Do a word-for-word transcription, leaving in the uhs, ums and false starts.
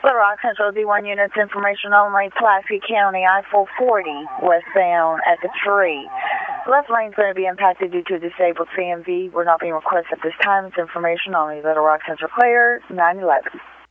Little Rock Central D one units, information only, Pulaski County, I four forty, westbound at the tree. Left lane's going to be impacted due to a disabled C M V. We're not being requested at this time. It's information only. Little Rock Central clear, nine eleven.